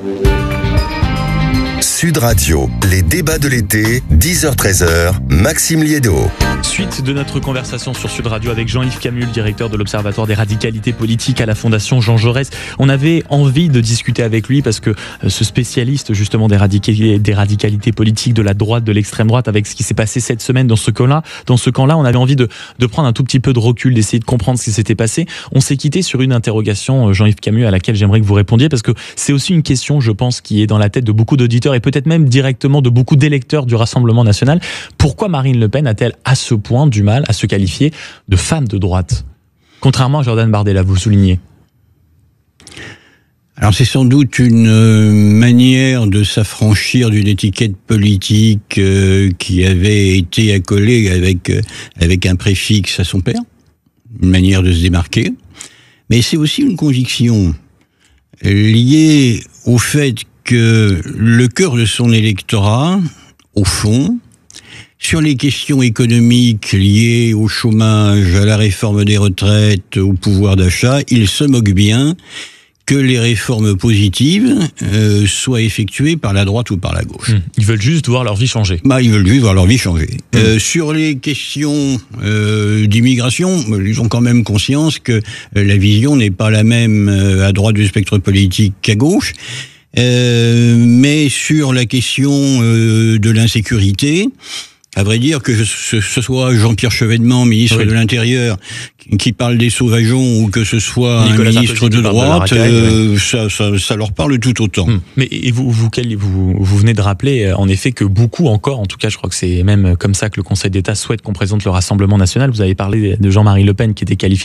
Sud Radio, les débats de l'été, 10h-13h, Maxime Liédot. Suite de notre conversation sur Sud Radio avec Jean-Yves Camus, le directeur de l'Observatoire des radicalités politiques à la Fondation Jean Jaurès. On avait envie de discuter avec lui parce que ce spécialiste justement des radicalités politiques de la droite, de l'extrême droite, avec ce qui s'est passé cette semaine dans ce camp-là, on avait envie de prendre un tout petit peu de recul, d'essayer de comprendre ce qui s'était passé. On s'est quitté sur une interrogation, Jean-Yves Camus, à laquelle j'aimerais que vous répondiez parce que c'est aussi une question, je pense, qui est dans la tête de beaucoup d'auditeurs et peut-être même directement de beaucoup d'électeurs du Rassemblement national. Pourquoi Marine Le Pen a-t-elle à ce point du mal à se qualifier de femme de droite, contrairement à Jordan Bardella, vous le soulignez? Alors c'est sans doute une manière de s'affranchir d'une étiquette politique qui avait été accolée avec un préfixe à son père, une manière de se démarquer, mais c'est aussi une conviction liée au fait que le cœur de son électorat, au fond, sur les questions économiques liées au chômage, à la réforme des retraites, au pouvoir d'achat, il se moque bien que les réformes positives soient effectuées par la droite ou par la gauche. Ils veulent juste voir leur vie changer. Ils veulent juste voir leur vie changer. Sur les questions d'immigration, ils ont quand même conscience que la vision n'est pas la même à droite du spectre politique qu'à gauche. Mais sur la question de l'insécurité, à vrai dire que ce soit Jean-Pierre Chevènement, ministre de l'Intérieur, qui parle des sauvageons, ou que ce soit Nicolas un ministre de droite, ça leur parle tout autant. Mais vous venez de rappeler, en effet, que beaucoup encore, en tout cas je crois que c'est même comme ça que le Conseil d'État souhaite qu'on présente le Rassemblement national. Vous avez parlé de Jean-Marie Le Pen qui était qualifié